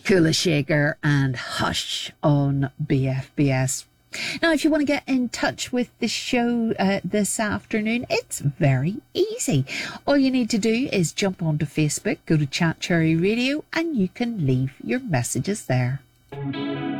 Kula Shaker and Hush on BFBS. Now, if you want to get in touch with the show this afternoon, it's very easy. All you need to do is jump onto Facebook, go to Chat Cherry Radio, and you can leave your messages there.